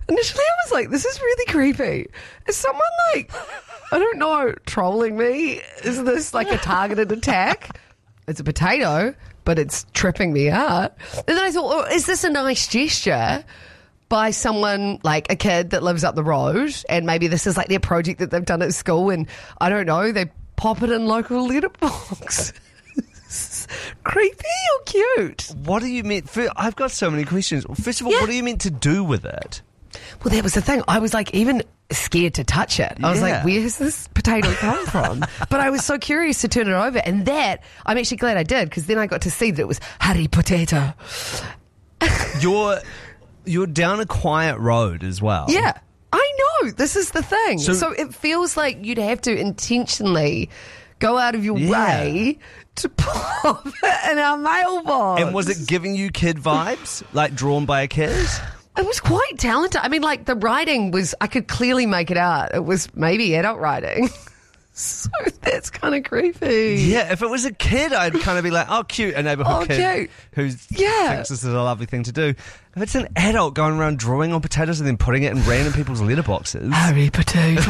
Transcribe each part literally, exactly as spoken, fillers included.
initially I was like, this is really creepy. Is someone like, I don't know, trolling me? Is this like a targeted attack? It's a potato, but it's tripping me out. And then I thought, oh, is this a nice gesture by someone, like a kid that lives up the road, and maybe this is like their project that they've done at school, and I don't know, they pop it in local letterbox. Creepy or cute? What do you mean? I've got so many questions. First of all, Yeah. what are you meant to do with it? Well, that was the thing. I was like even scared to touch it. I was Yeah. like, where's this potato come from? But I was so curious to turn it over. And that, I'm actually glad I did, because then I got to see that it was Harry Potato. You're you're down a quiet road as well. Yeah, I know. This is the thing. So- So, it feels like you'd have to intentionally go out of your Yeah. way to pop it in our mailbox. And was it giving you kid vibes? Like drawn by a kid? It was quite talented. I mean, like, the writing was, I could clearly make it out. It was maybe adult writing. So that's kind of creepy. Yeah, if it was a kid, I'd kind of be like, oh, cute, a neighbourhood Oh, kid cute. who Yeah. thinks this is a lovely thing to do. If it's an adult going around drawing on potatoes and then putting it in random people's letterboxes. Harry Potato.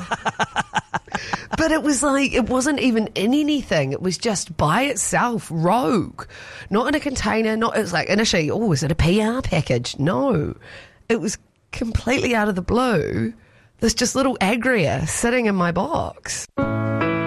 But it was like, it wasn't even in anything. It was just by itself, rogue. Not in a container. Not, it was like initially, oh, is it a P R package? No. It was completely out of the blue. There's just little agria sitting in my box.